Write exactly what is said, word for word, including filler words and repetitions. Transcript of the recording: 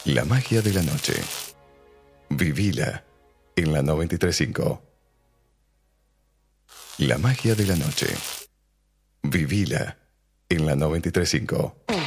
La magia de la noche. Vivila en la noventa y tres punto cinco. La magia de la noche. Vivila en la noventa y tres punto cinco.